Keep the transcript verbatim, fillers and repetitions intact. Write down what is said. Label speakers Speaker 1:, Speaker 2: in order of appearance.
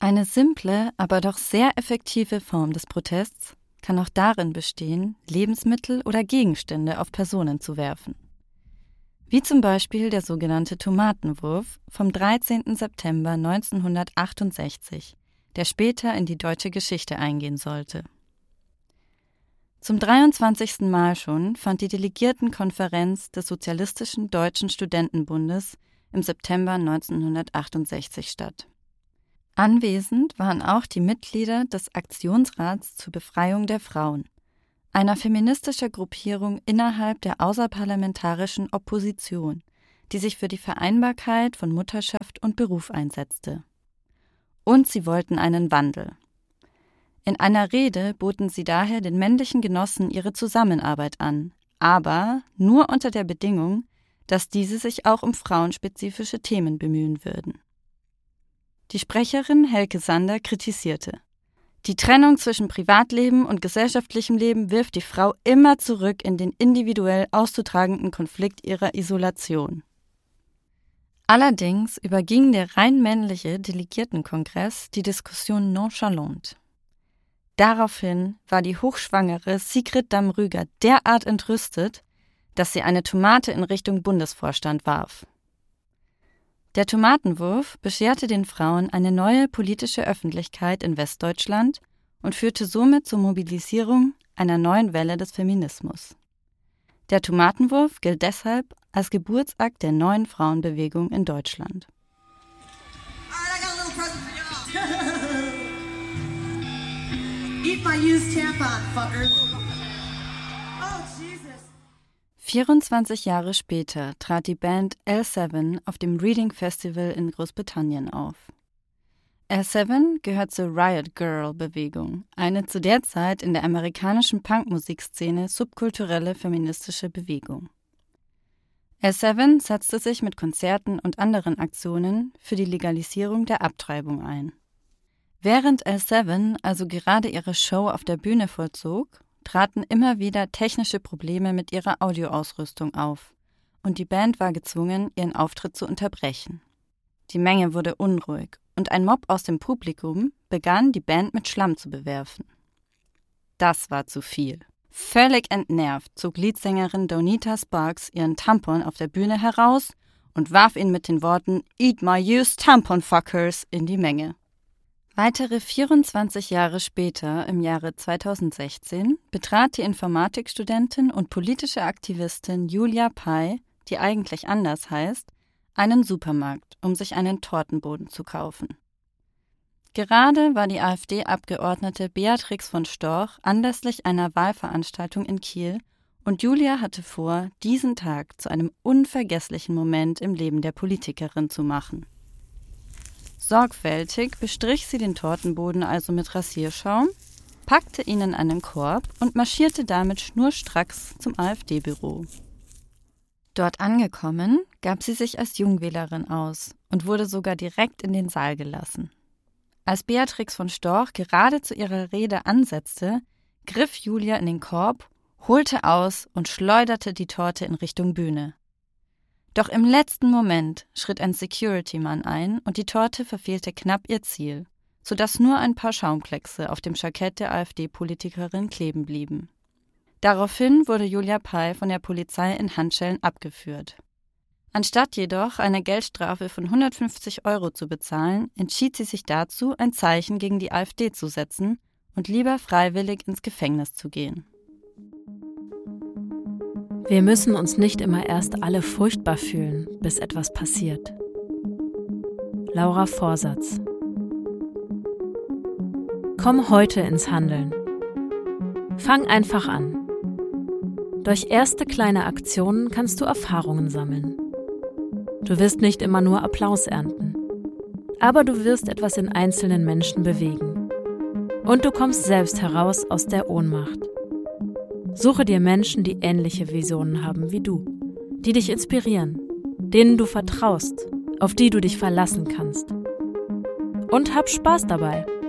Speaker 1: Eine simple, aber doch sehr effektive Form des Protests kann auch darin bestehen, Lebensmittel oder Gegenstände auf Personen zu werfen. Wie zum Beispiel der sogenannte Tomatenwurf vom dreizehnten September neunzehnhundertachtundsechzig, der später in die deutsche Geschichte eingehen sollte. Zum dreiundzwanzigsten Mal schon fand die Delegiertenkonferenz des Sozialistischen Deutschen Studentenbundes im September neunzehnhundertachtundsechzig statt. Anwesend waren auch die Mitglieder des Aktionsrats zur Befreiung der Frauen, einer feministischen Gruppierung innerhalb der außerparlamentarischen Opposition, die sich für die Vereinbarkeit von Mutterschaft und Beruf einsetzte. Und sie wollten einen Wandel. In einer Rede boten sie daher den männlichen Genossen ihre Zusammenarbeit an, aber nur unter der Bedingung, dass diese sich auch um frauenspezifische Themen bemühen würden. Die Sprecherin Helke Sander kritisierte: Die Trennung zwischen Privatleben und gesellschaftlichem Leben wirft die Frau immer zurück in den individuell auszutragenden Konflikt ihrer Isolation. Allerdings überging der rein männliche Delegiertenkongress die Diskussion nonchalant. Daraufhin war die hochschwangere Sigrid Damm-Rüger derart entrüstet, dass sie eine Tomate in Richtung Bundesvorstand warf. Der Tomatenwurf bescherte den Frauen eine neue politische Öffentlichkeit in Westdeutschland und führte somit zur Mobilisierung einer neuen Welle des Feminismus. Der Tomatenwurf gilt deshalb als Geburtsakt der neuen Frauenbewegung in Deutschland. Eat my used tampon, fuckers. Oh, Jesus. vierundzwanzig Jahre später trat die Band L sieben auf dem Reading Festival in Großbritannien auf. L sieben gehört zur Riot Girl-Bewegung, eine zu der Zeit in der amerikanischen Punkmusikszene subkulturelle feministische Bewegung. L sieben setzte sich mit Konzerten und anderen Aktionen für die Legalisierung der Abtreibung ein. Während L sieben also gerade ihre Show auf der Bühne vollzog, traten immer wieder technische Probleme mit ihrer Audioausrüstung auf und die Band war gezwungen, ihren Auftritt zu unterbrechen. Die Menge wurde unruhig und ein Mob aus dem Publikum begann, die Band mit Schlamm zu bewerfen. Das war zu viel. Völlig entnervt zog Leadsängerin Donita Sparks ihren Tampon auf der Bühne heraus und warf ihn mit den Worten "Eat my used tampon fuckers" in die Menge. Weitere vierundzwanzig Jahre später, im Jahre zweitausendsechzehn, betrat die Informatikstudentin und politische Aktivistin Julia Pei, die eigentlich anders heißt, einen Supermarkt, um sich einen Tortenboden zu kaufen. Gerade war die AfD-Abgeordnete Beatrix von Storch anlässlich einer Wahlveranstaltung in Kiel und Julia hatte vor, diesen Tag zu einem unvergesslichen Moment im Leben der Politikerin zu machen. Sorgfältig bestrich sie den Tortenboden also mit Rasierschaum, packte ihn in einen Korb und marschierte damit schnurstracks zum AfD-Büro. Dort angekommen, gab sie sich als Jungwählerin aus und wurde sogar direkt in den Saal gelassen. Als Beatrix von Storch gerade zu ihrer Rede ansetzte, griff Julia in den Korb, holte aus und schleuderte die Torte in Richtung Bühne. Doch im letzten Moment schritt ein Security-Mann ein und die Torte verfehlte knapp ihr Ziel, sodass nur ein paar Schaumkleckse auf dem Jackett der AfD-Politikerin kleben blieben. Daraufhin wurde Julia Pei von der Polizei in Handschellen abgeführt. Anstatt jedoch eine Geldstrafe von hundertfünfzig Euro zu bezahlen, entschied sie sich dazu, ein Zeichen gegen die AfD zu setzen und lieber freiwillig ins Gefängnis zu gehen.
Speaker 2: Wir müssen uns nicht immer erst alle furchtbar fühlen, bis etwas passiert. Laura Vorsatz. Komm heute ins Handeln. Fang einfach an. Durch erste kleine Aktionen kannst du Erfahrungen sammeln. Du wirst nicht immer nur Applaus ernten, aber du wirst etwas in einzelnen Menschen bewegen. Und du kommst selbst heraus aus der Ohnmacht. Suche dir Menschen, die ähnliche Visionen haben wie du, die dich inspirieren, denen du vertraust, auf die du dich verlassen kannst. Und hab Spaß dabei.